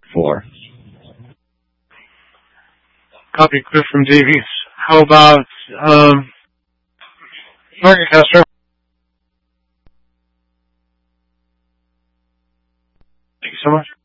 4. Copy, Chris from Davies. How about Market Castro? Thank you so much.